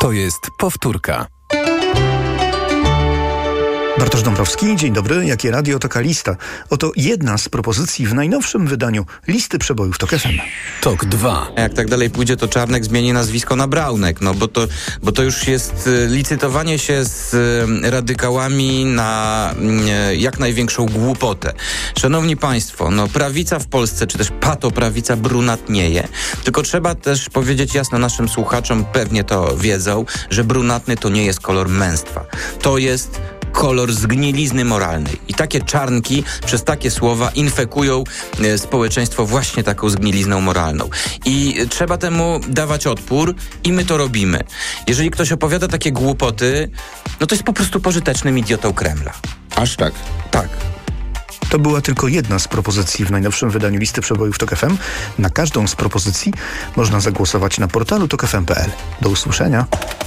To jest powtórka. Bartosz Dąbrowski, dzień dobry. Jakie radio, taka lista. Oto jedna z propozycji w najnowszym wydaniu listy przebojów TOK FM. TOK 2. Jak tak dalej pójdzie, to Czarnek zmieni nazwisko na Braunek, bo to już jest licytowanie się z radykałami na jak największą głupotę. Szanowni Państwo, prawica w Polsce, czy też patoprawica brunatnieje. Tylko trzeba też powiedzieć jasno naszym słuchaczom, pewnie to wiedzą, że brunatny to nie jest kolor męstwa. To jest kolor zgnilizny moralnej. I takie czarnki przez takie słowa infekują społeczeństwo właśnie taką zgnilizną moralną. I trzeba temu dawać odpór i my to robimy. Jeżeli ktoś opowiada takie głupoty, to jest po prostu pożytecznym idiotą Kremla. Aż tak? Tak. To była tylko jedna z propozycji w najnowszym wydaniu listy przebojów TOK FM. Na każdą z propozycji można zagłosować na portalu tokfm.pl. Do usłyszenia.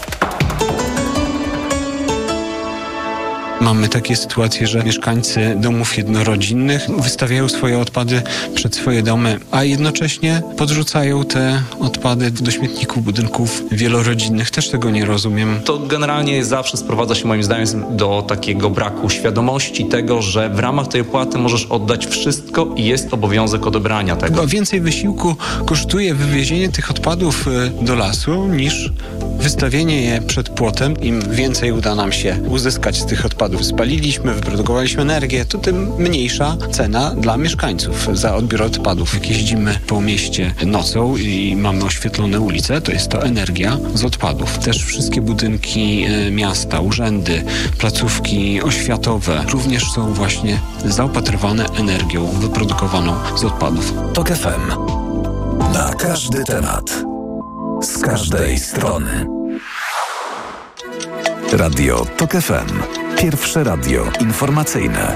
Mamy takie sytuacje, że mieszkańcy domów jednorodzinnych wystawiają swoje odpady przed swoje domy, a jednocześnie podrzucają te odpady do śmietników budynków wielorodzinnych. Też tego nie rozumiem. To generalnie zawsze sprowadza się moim zdaniem do takiego braku świadomości tego, że w ramach tej opłaty możesz oddać wszystko i jest obowiązek odebrania tego. Chyba więcej wysiłku kosztuje wywiezienie tych odpadów do lasu niż wystawienie je przed płotem. Im więcej uda nam się uzyskać z tych odpadów, spaliliśmy, wyprodukowaliśmy energię, to tym mniejsza cena dla mieszkańców za odbiór odpadów. Jak jeździmy po mieście nocą i mamy oświetlone ulice, to jest to energia z odpadów. Też wszystkie budynki miasta, urzędy, placówki oświatowe również są właśnie zaopatrywane energią wyprodukowaną z odpadów. TOK FM. Na każdy temat. Z każdej strony. Radio TOK FM. Pierwsze radio informacyjne.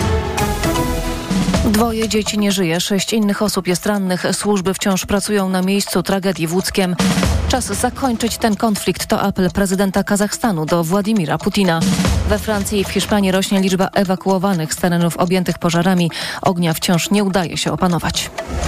2 dzieci nie żyje, 6 innych osób jest rannych. Służby wciąż pracują na miejscu tragedii w Łódzkiem. Czas zakończyć ten konflikt, to apel prezydenta Kazachstanu do Władimira Putina. We Francji i w Hiszpanii rośnie liczba ewakuowanych z terenów objętych pożarami. Ognia wciąż nie udaje się opanować.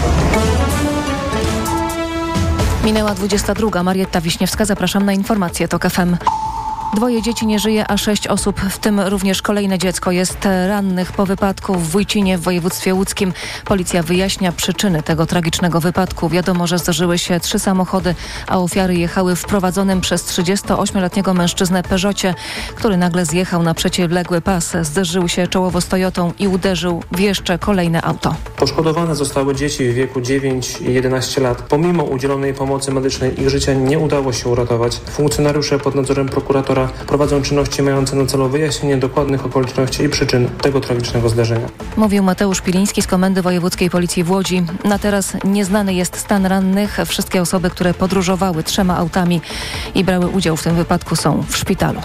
Minęła 22. Marietta Wiśniewska, zapraszam na informacje TOK FM. 2 dzieci nie żyje, a 6 osób, w tym również kolejne dziecko, jest rannych po wypadku w Wójcinie w województwie łódzkim. Policja wyjaśnia przyczyny tego tragicznego wypadku. Wiadomo, że zdarzyły się 3 samochody, a ofiary jechały w prowadzonym przez 38-letniego mężczyznę Peugeocie, który nagle zjechał na przeciwległy pas, zderzył się czołowo z Toyotą i uderzył w jeszcze kolejne auto. Poszkodowane zostały dzieci w wieku 9 i 11 lat. Pomimo udzielonej pomocy medycznej ich życia nie udało się uratować. Funkcjonariusze pod nadzorem prokuratora prowadzą czynności mające na celu wyjaśnienie dokładnych okoliczności i przyczyn tego tragicznego zdarzenia. Mówił Mateusz Piliński z Komendy Wojewódzkiej Policji w Łodzi. Na teraz nieznany jest stan rannych. Wszystkie osoby, które podróżowały 3 autami i brały udział w tym wypadku, są w szpitalu.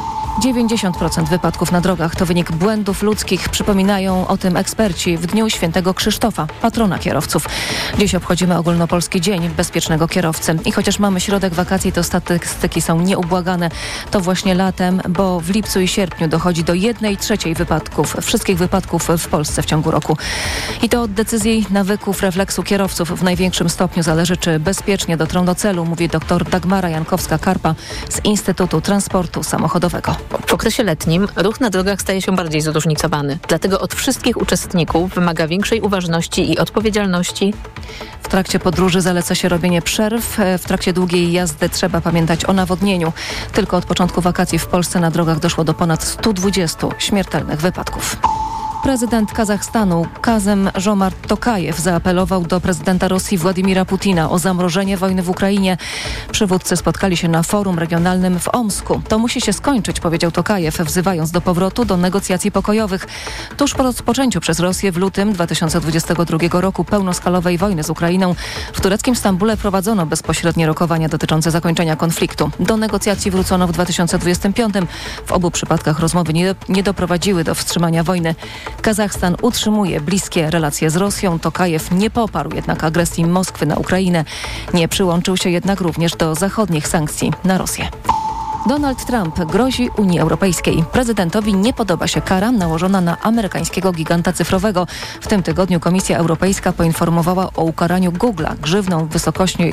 90% wypadków na drogach to wynik błędów ludzkich. Przypominają o tym eksperci w Dniu Świętego Krzysztofa, patrona kierowców. Dziś obchodzimy ogólnopolski Dzień Bezpiecznego Kierowcy. I chociaż mamy środek wakacji, to statystyki są nieubłagane. To właśnie latem, bo w lipcu i sierpniu dochodzi do 1/3 wypadków, wszystkich wypadków w Polsce w ciągu roku. I to od decyzji, nawyków, refleksu kierowców w największym stopniu zależy, czy bezpiecznie dotrą do celu, mówi dr Dagmara Jankowska-Karpa z Instytutu Transportu Samochodowego. W okresie letnim ruch na drogach staje się bardziej zróżnicowany. Dlatego od wszystkich uczestników wymaga większej uważności i odpowiedzialności. W trakcie podróży zaleca się robienie przerw. W trakcie długiej jazdy trzeba pamiętać o nawodnieniu. Tylko od początku wakacji w Polsce na drogach doszło do ponad 120 śmiertelnych wypadków. Prezydent Kazachstanu Kazym-Żomart Tokajew zaapelował do prezydenta Rosji Władimira Putina o zamrożenie wojny w Ukrainie. Przywódcy spotkali się na forum regionalnym w Omsku. To musi się skończyć, powiedział Tokajew, wzywając do powrotu do negocjacji pokojowych. Tuż po rozpoczęciu przez Rosję w lutym 2022 roku pełnoskalowej wojny z Ukrainą w tureckim Stambule prowadzono bezpośrednie rokowania dotyczące zakończenia konfliktu. Do negocjacji wrócono w 2025. W obu przypadkach rozmowy nie doprowadziły do wstrzymania wojny. Kazachstan utrzymuje bliskie relacje z Rosją. Tokajew nie poparł jednak agresji Moskwy na Ukrainę. Nie przyłączył się jednak również do zachodnich sankcji na Rosję. Donald Trump grozi Unii Europejskiej. Prezydentowi nie podoba się kara nałożona na amerykańskiego giganta cyfrowego. W tym tygodniu Komisja Europejska poinformowała o ukaraniu Google'a grzywną w wysokości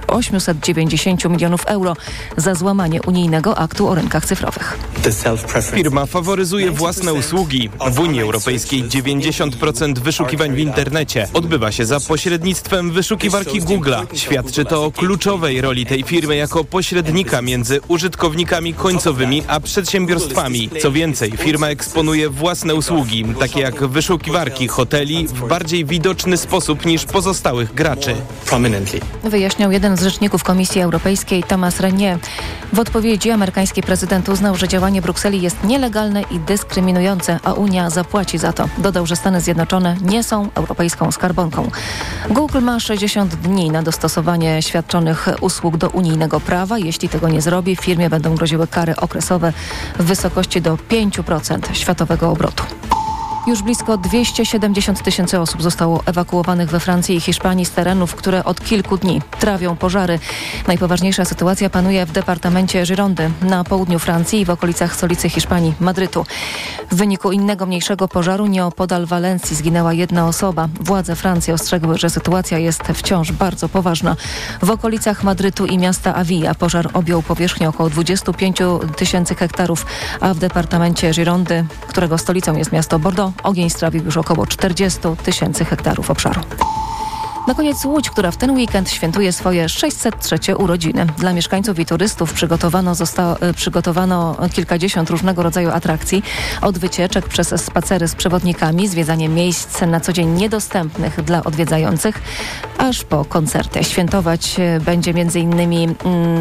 890 milionów euro za złamanie unijnego aktu o rynkach cyfrowych. Firma faworyzuje własne usługi. W Unii Europejskiej 90% wyszukiwań w internecie odbywa się za pośrednictwem wyszukiwarki Google'a. Świadczy to o kluczowej roli tej firmy jako pośrednika między użytkownikami końcowymi a przedsiębiorstwami. Co więcej, firma eksponuje własne usługi, takie jak wyszukiwarki hoteli, w bardziej widoczny sposób niż pozostałych graczy. Wyjaśniał jeden z rzeczników Komisji Europejskiej, Thomas Renier. W odpowiedzi amerykański prezydent uznał, że działanie Brukseli jest nielegalne i dyskryminujące, a Unia zapłaci za to. Dodał, że Stany Zjednoczone nie są europejską skarbonką. Google ma 60 dni na dostosowanie świadczonych usług do unijnego prawa. Jeśli tego nie zrobi, firmie będą groziły kary okresowe w wysokości do 5% światowego obrotu. Już blisko 270 000 osób zostało ewakuowanych we Francji i Hiszpanii z terenów, które od kilku dni trawią pożary. Najpoważniejsza sytuacja panuje w departamencie Girondy na południu Francji i w okolicach stolicy Hiszpanii, Madrytu. W wyniku innego mniejszego pożaru nieopodal Walencji zginęła jedna osoba. Władze Francji ostrzegły, że sytuacja jest wciąż bardzo poważna. W okolicach Madrytu i miasta Avilla pożar objął powierzchnię około 25 000 hektarów, a w departamencie Girondy, którego stolicą jest miasto Bordeaux, ogień strawił już około 40 000 hektarów obszaru. Na koniec Łódź, która w ten weekend świętuje swoje 603 urodziny. Dla mieszkańców i turystów przygotowano kilkadziesiąt różnego rodzaju atrakcji. Od wycieczek przez spacery z przewodnikami, zwiedzanie miejsc na co dzień niedostępnych dla odwiedzających, aż po koncerty. Świętować będzie m.in.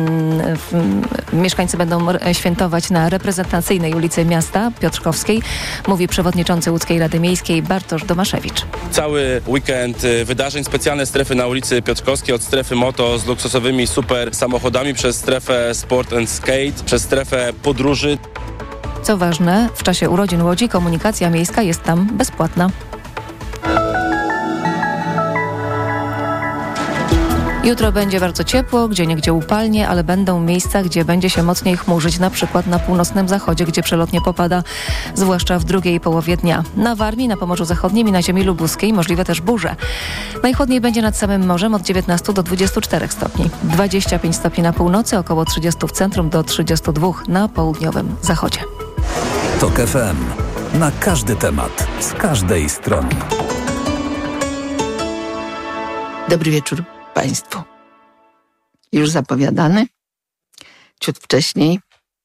Mieszkańcy będą świętować na reprezentacyjnej ulicy miasta Piotrkowskiej, mówi przewodniczący Łódzkiej Rady Miejskiej Bartosz Domaszewicz. Cały weekend wydarzeń, specjalne strefy na ulicy Piotrkowskiej, od strefy moto z luksusowymi super samochodami, przez strefę sport and skate, przez strefę podróży. Co ważne, w czasie urodzin Łodzi komunikacja miejska jest tam bezpłatna. Jutro będzie bardzo ciepło, gdzieniegdzie upalnie, ale będą miejsca, gdzie będzie się mocniej chmurzyć, na przykład na północnym zachodzie, gdzie przelotnie popada, zwłaszcza w drugiej połowie dnia. Na Warmii, na Pomorzu Zachodnim i na ziemi lubuskiej możliwe też burze. Najchłodniej będzie nad samym morzem od 19 do 24 stopni. 25 stopni na północy, około 30 w centrum do 32 na południowym zachodzie. TOK FM. Na każdy temat, z każdej strony. Dobry wieczór Państwu. Już zapowiadany, ciut wcześniej,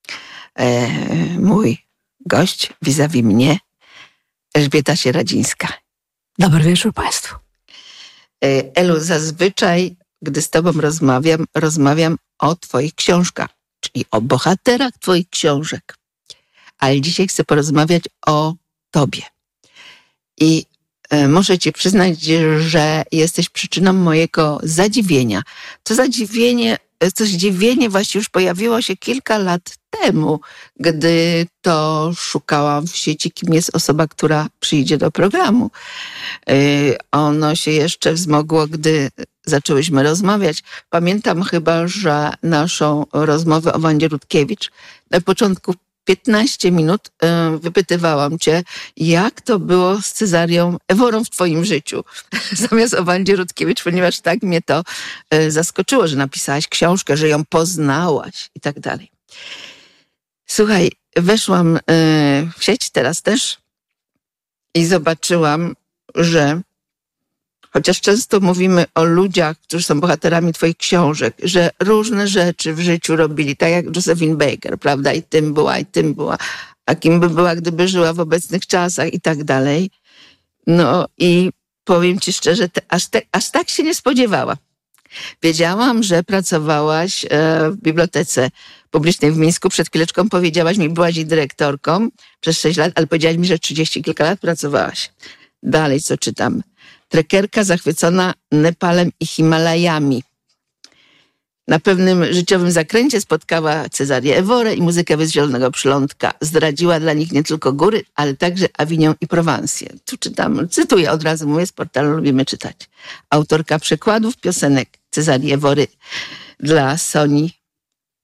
mój gość vis-a-vis mnie, Elżbieta Sieradzińska. Dobry wieczór Państwu. Elu, zazwyczaj, gdy z Tobą rozmawiam o Twoich książkach, czyli o bohaterach Twoich książek. Ale dzisiaj chcę porozmawiać o Tobie. I muszę Ci przyznać, że jesteś przyczyną mojego zadziwienia. To zdziwienie właśnie już pojawiło się kilka lat temu, gdy to szukałam w sieci, kim jest osoba, która przyjdzie do programu. Ono się jeszcze wzmogło, gdy zaczęłyśmy rozmawiać. Pamiętam chyba, że naszą rozmowę o Wandzie Rutkiewicz na początku 15 minut wypytywałam Cię, jak to było z Cezarią Eworą w Twoim życiu, zamiast o Wandzie Rutkiewicz, ponieważ tak mnie to zaskoczyło, że napisałaś książkę, że ją poznałaś i tak dalej. Słuchaj, weszłam w sieć teraz też i zobaczyłam, że chociaż często mówimy o ludziach, którzy są bohaterami Twoich książek, że różne rzeczy w życiu robili, tak jak Josephine Baker, prawda? I tym była. A kim by była, gdyby żyła w obecnych czasach i tak dalej. No i powiem Ci szczerze, aż tak się nie spodziewała. Wiedziałam, że pracowałaś w Bibliotece Publicznej w Mińsku. Przed chwileczką powiedziałaś mi, byłaś jej dyrektorką przez 6 lat, ale powiedziałaś mi, że 30 kilka lat pracowałaś. Dalej, co czytam? Trekerka zachwycona Nepalem i Himalajami. Na pewnym życiowym zakręcie spotkała Cezarię Eworę i muzykę Wyzielonego Przylądka. Zdradziła dla nich nie tylko góry, ale także Avignon i Prowansję. Tu czytam, cytuję od razu, mówię, z portalu Lubimy Czytać. Autorka przekładów piosenek Cezarii Ewory dla Soni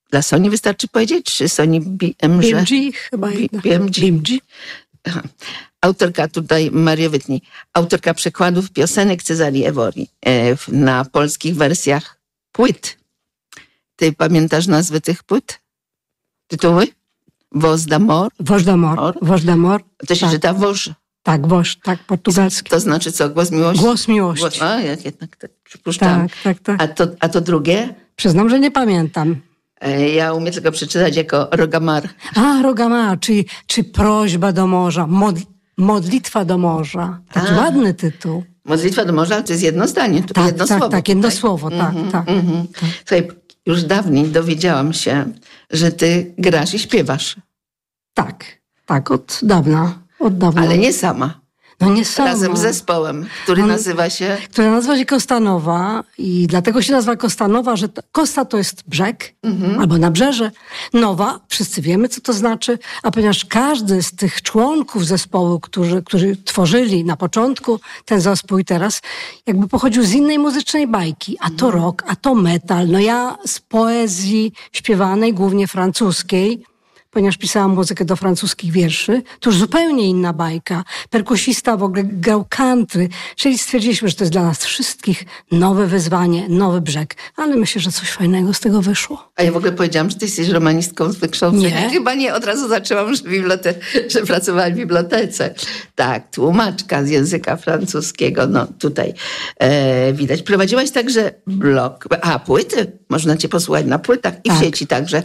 Dla Sony wystarczy powiedzieć, czy Sony BMG? BMG chyba jedna. BMG. Aha. Autorka tutaj, Maria Wytni, autorka przekładów piosenek Cezarii Ewori na polskich wersjach płyt. Ty pamiętasz nazwy tych płyt? Tytuły? Voz d'amor? Voz d'amor. To się czyta Voz. Tak, Voz, tak, portugalski. To znaczy co? Głos miłości? Głos miłości. A, ja jednak tak przypuszczam. Tak. A to drugie? Przyznam, że nie pamiętam. Ja umiem tylko przeczytać jako Rogamar. Rogamar, czyli prośba do morza, modlitwa do morza. Taki ładny tytuł. Modlitwa do morza, ale to jest jedno zdanie, jedno słowo. Tak, jedno słowo, tak. Słuchaj, już dawniej dowiedziałam się, że ty grasz i śpiewasz. Tak, od dawna. Ale nie sama. No nie sama. Razem z zespołem, który nazywa się... Która nazywa się Kostanowa i dlatego się nazywa Kostanowa, że Kosta to jest brzeg albo nabrzeże. Nowa, wszyscy wiemy, co to znaczy, a ponieważ każdy z tych członków zespołu, którzy tworzyli na początku ten zespół i teraz, jakby pochodził z innej muzycznej bajki, a to rock, a to metal. No ja z poezji śpiewanej, głównie francuskiej, ponieważ pisałam muzykę do francuskich wierszy, to już zupełnie inna bajka. Perkusista w ogóle grał country, czyli stwierdziliśmy, że to jest dla nas wszystkich nowe wyzwanie, nowy brzeg. Ale myślę, że coś fajnego z tego wyszło. A ja w ogóle powiedziałam, że ty jesteś romanistką z wykształcenia. Nie. Chyba nie, od razu zaczęłam, że pracowałam w bibliotece. Tak, tłumaczka z języka francuskiego, no tutaj widać. Prowadziłaś także blog, płyty, można cię posłuchać na płytach i w sieci także.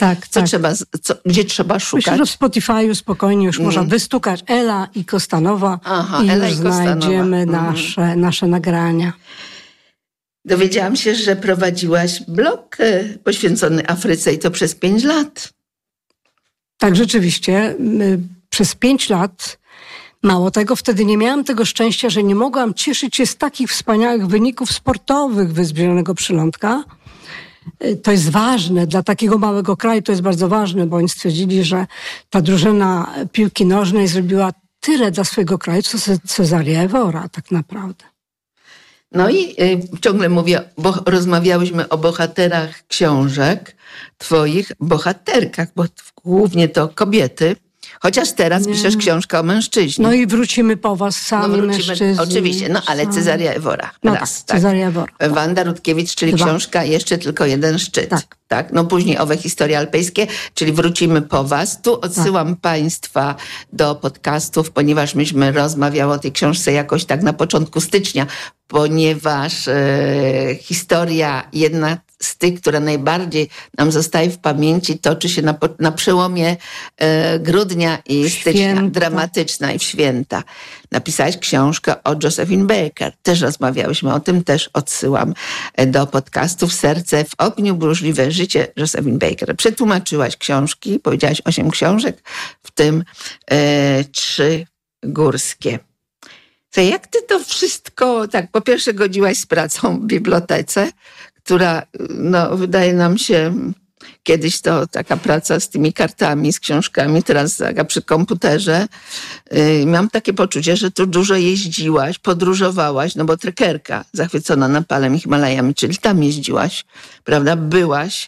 Gdzie trzeba szukać? Myślę, że w Spotify'u spokojnie już można wystukać Ela i Kostanowa i Ela już i Kostanowa. znajdziemy nasze nagrania. Dowiedziałam się, że prowadziłaś blog poświęcony Afryce i to przez 5 lat. Tak, rzeczywiście. Przez 5 lat. Mało tego, wtedy nie miałam tego szczęścia, że nie mogłam cieszyć się z takich wspaniałych wyników sportowych Wyzbierzonego Przylądka. To jest ważne, dla takiego małego kraju to jest bardzo ważne, bo oni stwierdzili, że ta drużyna piłki nożnej zrobiła tyle dla swojego kraju, co Cezaria Ewora tak naprawdę. No i ciągle mówię, bo rozmawiałyśmy o bohaterach książek, twoich bohaterkach, bo głównie to kobiety. Chociaż teraz piszesz książkę o mężczyźnie. No i wrócimy po was sami mężczyźni. Oczywiście, ale Cezaria Ewora. Cezaria Ewora. Wanda Rutkiewicz, czyli książka Jeszcze tylko jeden szczyt. Tak. No później owe historie alpejskie, czyli wrócimy po was. Tu odsyłam państwa do podcastów, ponieważ myśmy rozmawiały o tej książce jakoś tak na początku stycznia, ponieważ historia jedna z tych, która najbardziej nam zostaje w pamięci, toczy się na przełomie grudnia i stycznia. Dramatyczna i w święta. Napisałaś książkę o Josephine Baker. Też rozmawiałyśmy o tym, też odsyłam do podcastów Serce w ogniu, burzliwe życie Josephine Baker. Przetłumaczyłaś książki, powiedziałaś 8 książek, w tym 3 górskie. Jak ty to wszystko, tak po pierwsze godziłaś z pracą w bibliotece, która, no, wydaje nam się, kiedyś to taka praca z tymi kartami, z książkami, teraz taka przy komputerze. Mam takie poczucie, że tu dużo jeździłaś, podróżowałaś, no bo trekerka zachwycona Nepalem i Himalajami, czyli tam jeździłaś, prawda, byłaś.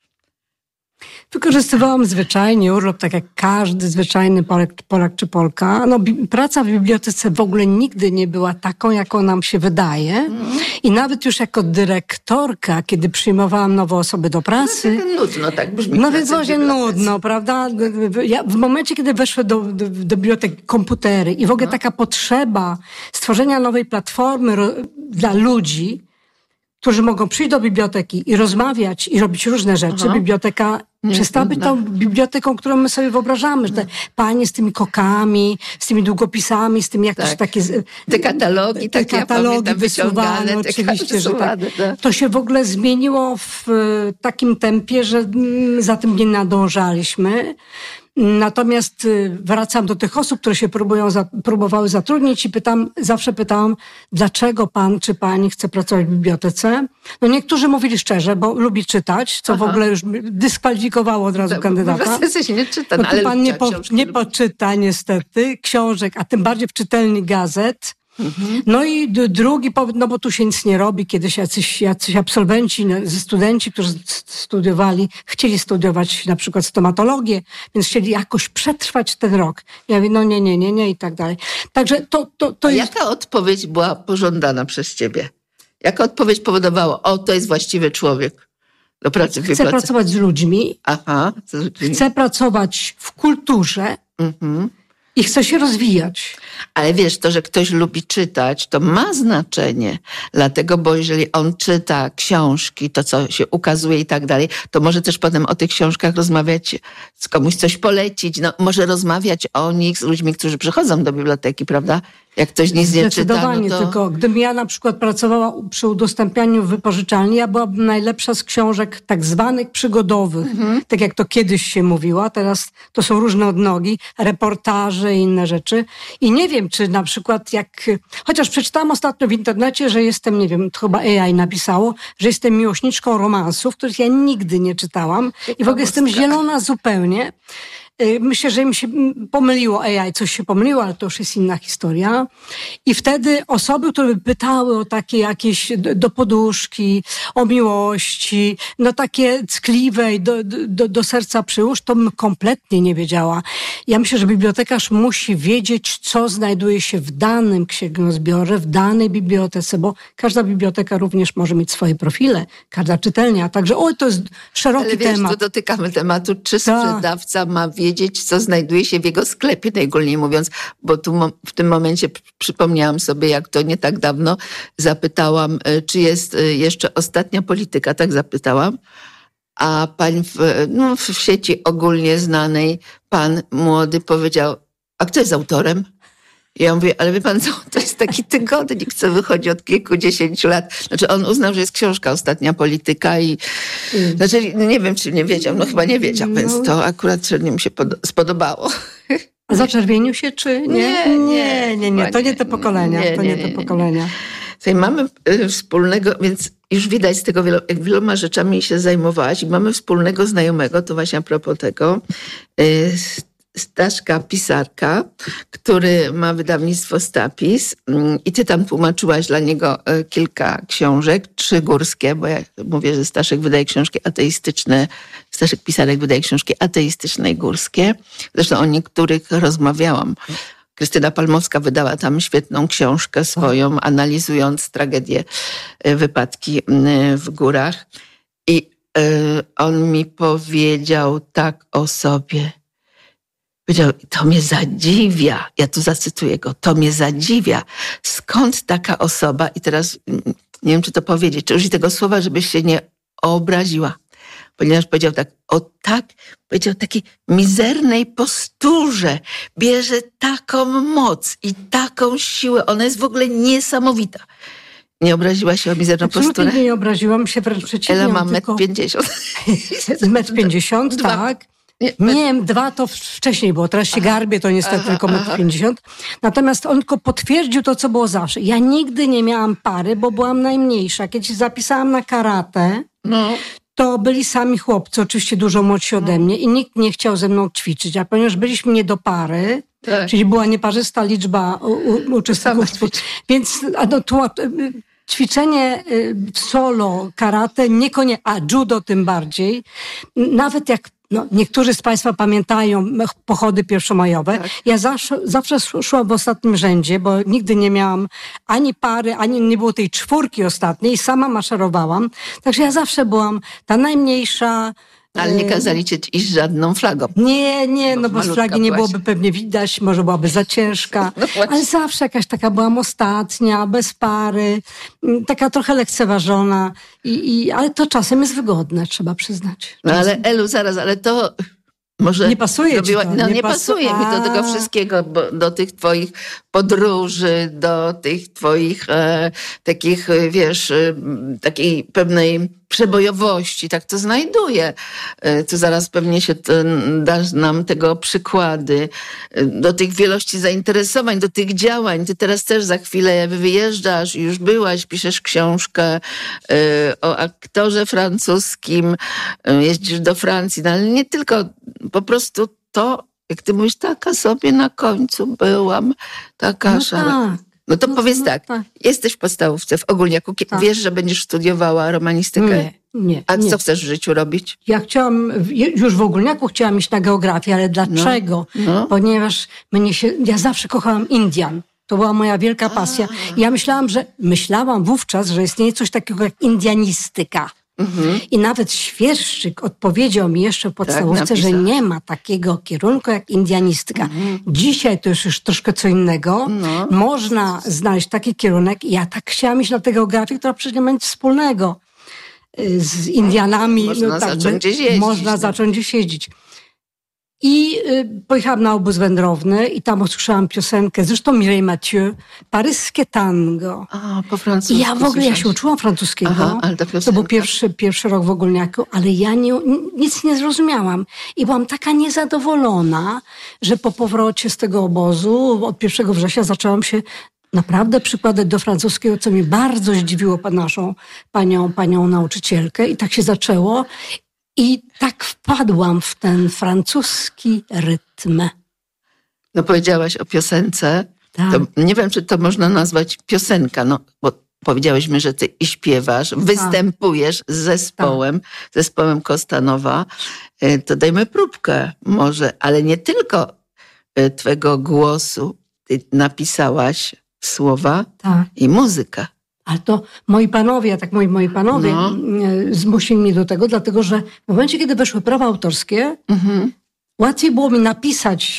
Wykorzystywałam zwyczajnie urlop, tak jak każdy zwyczajny Polak czy Polka. No, praca w bibliotece w ogóle nigdy nie była taką, jaką nam się wydaje. I nawet już jako dyrektorka, kiedy przyjmowałam nowe osoby do pracy... No, nudno tak brzmi. No więc właśnie nudno, prawda? W momencie, kiedy weszły do bibliotek komputery i w ogóle taka potrzeba stworzenia nowej platformy dla ludzi, którzy mogą przyjść do biblioteki i rozmawiać i robić różne rzeczy. Biblioteka przestała być tą biblioteką, którą my sobie wyobrażamy, że te panie z tymi kokami, z tymi długopisami, z tym jak to się takie... Te katalogi, te katalogi wysuwane, oczywiście, że tak. To się w ogóle zmieniło w takim tempie, że za tym nie nadążaliśmy. Natomiast wracam do tych osób, które się próbowały zatrudnić i zawsze pytałam, dlaczego pan czy pani chce pracować w bibliotece? No niektórzy mówili szczerze, bo lubi czytać, co w ogóle już dyskwalifikowało od razu kandydata. Nie czyta, ale pan nie poczyta niestety książek, a tym bardziej w czytelni gazet. No i drugi powód, no bo tu się nic nie robi. Kiedyś jacyś absolwenci, studenci, którzy chcieli studiować na przykład stomatologię, więc chcieli jakoś przetrwać ten rok. Ja mówię, no nie i tak dalej. Także to jest... Jaka odpowiedź była pożądana przez ciebie? Jaka odpowiedź powodowała, to jest właściwy człowiek do pracy? Chcę pracować z ludźmi. Aha. Chcę pracować w kulturze. I chce się rozwijać. Ale wiesz, to, że ktoś lubi czytać, to ma znaczenie. Dlatego, bo jeżeli on czyta książki, to co się ukazuje i tak dalej, to może też potem o tych książkach rozmawiać, komuś coś polecić. No, może rozmawiać o nich z ludźmi, którzy przychodzą do biblioteki, prawda? Jak ktoś nic nie czyta. Zdecydowanie, tylko gdybym ja na przykład pracowała przy udostępnianiu wypożyczalni, ja byłabym najlepsza z książek tak zwanych przygodowych, tak jak to kiedyś się mówiło, a teraz to są różne odnogi, reportaże i inne rzeczy. I nie wiem, czy na przykład chociaż przeczytałam ostatnio w internecie, że jestem, nie wiem, to chyba AI napisało, że jestem miłośniczką romansów, których ja nigdy nie czytałam i w ogóle jestem zielona zupełnie. Myślę, że mi się pomyliło AI, coś się pomyliło, ale to już jest inna historia. I wtedy osoby, które by pytały o takie jakieś do poduszki, o miłości, no takie ckliwe i do serca przyłóż, to bym kompletnie nie wiedziała. Ja myślę, że bibliotekarz musi wiedzieć, co znajduje się w danym księgozbiorze, w danej bibliotece, bo każda biblioteka również może mieć swoje profile, każda czytelnia. Także to jest szeroki temat. Tu dotykamy tematu, czy sprzedawca ma wiedzieć, co znajduje się w jego sklepie, najogólniej mówiąc, bo tu w tym momencie przypomniałam sobie, jak to nie tak dawno zapytałam, czy jest jeszcze Ostatnia Polityka, tak zapytałam, a pan w sieci ogólnie znanej, pan młody powiedział, a kto jest autorem? I ja mówię, ale wie pan co, to jest taki tygodnik, co wychodzi od kilkudziesięciu lat. Znaczy on uznał, że jest książka Ostatnia Polityka i znaczy nie wiem, czy nie wiedział, no chyba nie wiedział, więc to akurat średnio mi się spodobało. A zaczerwienił się, czy nie? Nie. To nie te pokolenia. Nie. Pokolenia. Tutaj mamy wspólnego, więc już widać z tego, jak wieloma rzeczami się zajmowałaś i mamy wspólnego znajomego, to właśnie a propos tego, Staszka Pisarka, który ma wydawnictwo Stapis i ty tam tłumaczyłaś dla niego kilka książek, 3 górskie, bo ja mówię, że Staszek wydaje książki ateistyczne, Staszek Pisarek wydaje książki ateistyczne i górskie. Zresztą o niektórych rozmawiałam. Krystyna Palmowska wydała tam świetną książkę swoją, analizując tragedię, wypadki w górach. I on mi powiedział tak o sobie. Powiedział, to mnie zadziwia, ja tu zacytuję go, to mnie zadziwia, skąd taka osoba, i teraz nie wiem, czy to powiedzieć, czy użyć tego słowa, żebyś się nie obraziła, ponieważ powiedział tak, powiedział takiej mizernej posturze, bierze taką moc i taką siłę, ona jest w ogóle niesamowita. Nie obraziła się o mizerną posturę? Absolutnie nie obraziłam się, wręcz przeciwnie. Ela ma 1,50 m. 1,50 m, tak. Nie, 2 to wcześniej było, teraz się garbię, to niestety tylko 1,50 m. Natomiast on tylko potwierdził to, co było zawsze. Ja nigdy nie miałam pary, bo byłam najmniejsza. Kiedy się zapisałam na karate, to byli sami chłopcy, oczywiście dużo młodsi ode mnie i nikt nie chciał ze mną ćwiczyć. A ponieważ byliśmy nie do pary, czyli była nieparzysta liczba uczestników, więc ćwiczenie solo, karate, niekoniecznie, a judo tym bardziej, nawet jak niektórzy z Państwa pamiętają pochody pierwszomajowe. Tak. Ja zawsze szłam w ostatnim rzędzie, bo nigdy nie miałam ani pary, ani nie było tej 4 ostatniej. Sama maszerowałam. Także ja zawsze byłam ta najmniejsza. Ale nie kazali cię iść żadną flagą. Nie, bo z flagi nie byłoby pewnie widać, może byłaby za ciężka. Ale zawsze jakaś taka byłam ostatnia, bez pary, taka trochę lekceważona. Ale to czasem jest wygodne, trzeba przyznać. No ale Elu, zaraz, ale to może... Nie pasuje ci to. Nie pasuje mi do tego wszystkiego, do tych twoich podróży, do tych twoich takich, wiesz, takiej pewnej przebojowości, tak to znajduję. Tu zaraz pewnie się dasz nam tego przykłady, do tych wielości zainteresowań, do tych działań. Ty teraz też za chwilę wyjeżdżasz, już byłaś, piszesz książkę o aktorze francuskim, jeździsz do Francji, no ale nie tylko, po prostu to, jak ty mówisz, taka sobie na końcu byłam, taka No to powiedz tak, jesteś w podstawówce w Ogólniaku, wiesz, że będziesz studiowała romanistykę? Nie. A co chcesz w życiu robić? Ja chciałam, już w Ogólniaku chciałam iść na geografię, ale dlaczego? Ponieważ ja zawsze kochałam Indian. To była moja wielka pasja. I ja myślałam wówczas, że istnieje coś takiego jak indianistyka. I nawet Świerszczyk odpowiedział mi jeszcze w podstawówce, że nie ma takiego kierunku jak indianistyka. Dzisiaj to już troszkę co innego. Można znaleźć taki kierunek. I ja tak chciałam iść na tę geografię, która przecież nie ma nic wspólnego z Indianami. Można zacząć gdzieś jeździć. I pojechałam na obóz wędrowny i tam usłyszałam piosenkę, zresztą Mireille Mathieu, Paryskie tango. Po francusku. I ja w ogóle się uczyłam francuskiego. Ale to był pierwszy rok w Ogólniaku, ale ja nic nie zrozumiałam. I byłam taka niezadowolona, że po powrocie z tego obozu od 1 września zaczęłam się naprawdę przykładać do francuskiego, co mnie bardzo zdziwiło naszą panią nauczycielkę. I tak się zaczęło. I tak wpadłam w ten francuski rytm. No powiedziałaś o piosence. Tak. To nie wiem, czy to można nazwać piosenka, bo powiedziałyśmy, że ty i śpiewasz, występujesz z zespołem Kostanowa. To dajmy próbkę może, ale nie tylko twego głosu. Ty napisałaś słowa i muzykę. Ale to moi panowie zmusili mnie do tego, dlatego że w momencie, kiedy weszły prawa autorskie, łatwiej było mi napisać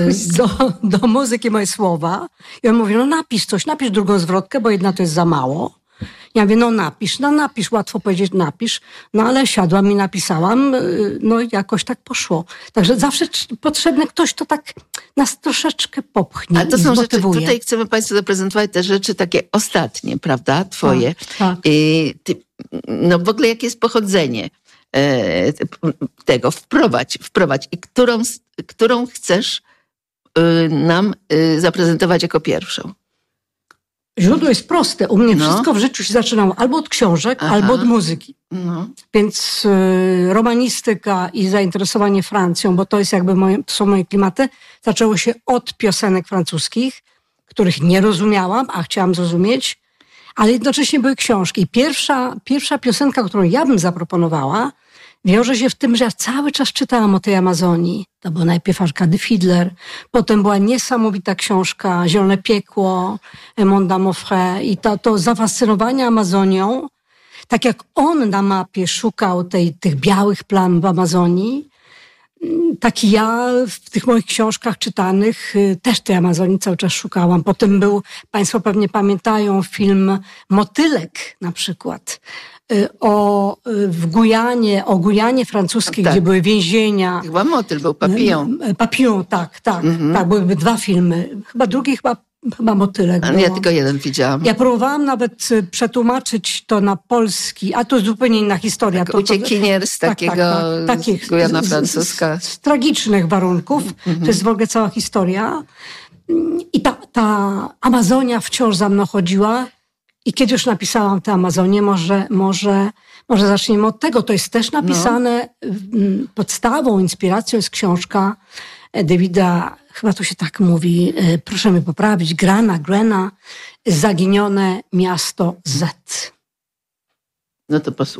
do muzyki moje słowa. I on mówi, napisz drugą zwrotkę, bo jedna to jest za mało. Ja mówię, napisz, łatwo powiedzieć, napisz. Ale siadłam i napisałam, jakoś tak poszło. Także zawsze potrzebny ktoś, kto tak nas troszeczkę popchnie. Ale to są rzeczy, tutaj chcemy Państwu zaprezentować te rzeczy takie ostatnie, prawda, twoje. Tak. W ogóle jakie jest pochodzenie tego, wprowadź. I którą chcesz nam zaprezentować jako pierwszą? Źródło jest proste. U mnie wszystko w życiu się zaczynało albo od książek, albo od muzyki. Więc romanistyka i zainteresowanie Francją, bo to jest to są moje klimaty, zaczęło się od piosenek francuskich, których nie rozumiałam, a chciałam zrozumieć, ale jednocześnie były książki. I pierwsza piosenka, którą ja bym zaproponowała, wiąże się w tym, że ja cały czas czytałam o tej Amazonii. To był najpierw Arkady Fiedler, potem była niesamowita książka Zielone piekło, Monda Moffret i to zafascynowanie Amazonią, tak jak on na mapie szukał tych białych plam w Amazonii, tak i ja w tych moich książkach czytanych też tej Amazonii cały czas szukałam. Potem Państwo pewnie pamiętają film Motylek na przykład, o Gujanie francuskiej, gdzie były więzienia. Chyba motyl był, Papillon. Papillon, tak. Tak, byłyby 2 filmy. Chyba drugi, chyba Motylek. Ale ja tylko jeden widziałam. Ja próbowałam nawet przetłumaczyć to na polski, a to jest zupełnie inna historia. Tak, uciekinier z takiego Gujana francuska. Z tragicznych warunków. To jest w ogóle cała historia. I ta Amazonia wciąż za mną chodziła. I kiedy już napisałam tę Amazonię, może zaczniemy od tego. To jest też napisane, podstawą, inspiracją jest książka Davida, chyba to się tak mówi, proszę mnie poprawić, Grena, Zaginione miasto Z. No to posłuchaj.